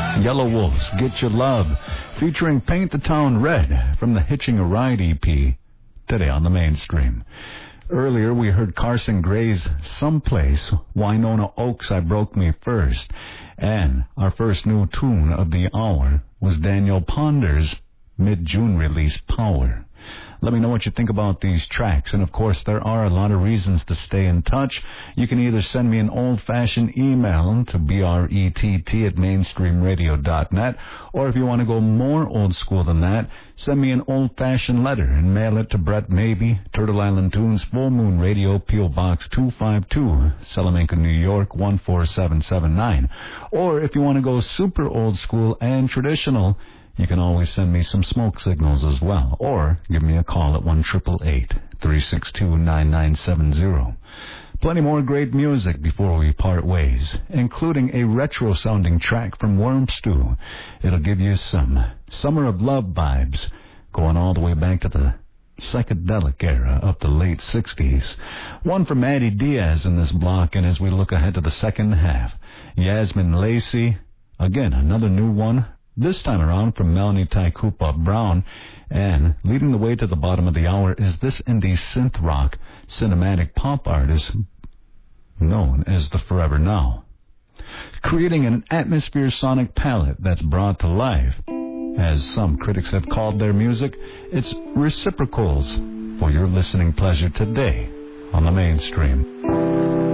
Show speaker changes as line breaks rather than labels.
Yellow Wolves, Get Your Love, featuring Paint the Town Red from the Hitching a Ride EP, today on the mainstream. Earlier, we heard Carson Gray's Someplace, Winona Oaks, I Broke Me First, and our first new tune of the hour was Daniel Ponder's mid-June release, Power. Let me know what you think about these tracks, and of course there are a lot of reasons to stay in touch. You can either send me an old-fashioned email to brett@mainstreamradio.net, or if you want to go more old school than that, send me an old-fashioned letter and mail it to Brett Maybe, Turtle Island Tunes, Full Moon Radio, P.O. Box 252, Salamanca, New York 14779. Or if you want to go super old school and traditional, you can always send me some smoke signals as well, or give me a call at 1-888-362-9970. Plenty more great music before we part ways, including a retro-sounding track from Worm Stew. It'll give you some Summer of Love vibes, going all the way back to the psychedelic era of the late 60s. One from Maddie Diaz in this block, and as we look ahead to the second half, Yasmin Lacey, again, another new one, this time around from Melanie Taikupa Brown, and leading the way to the bottom of the hour is this indie synth rock cinematic pop artist known as the Forever Now, creating an atmosphere sonic palette that's brought to life. As some critics have called their music, it's reciprocals for your listening pleasure today on the mainstream.